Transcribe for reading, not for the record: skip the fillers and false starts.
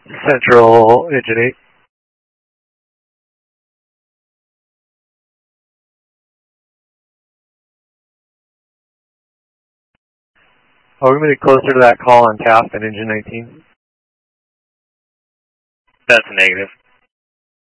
Central Engine 8. Are we going to be closer to that call on TAF than Engine 19? That's a negative.